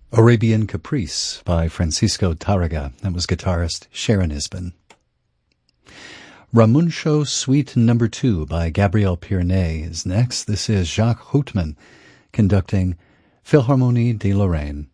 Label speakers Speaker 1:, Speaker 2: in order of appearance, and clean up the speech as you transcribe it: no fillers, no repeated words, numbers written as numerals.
Speaker 1: Arabian Caprice by Francisco Tárrega. That was guitarist Sharon Isbin. Ramuncio Suite No. 2 by Gabriel Pierné is next. This is Jacques Houtman conducting Philharmonie de Lorraine.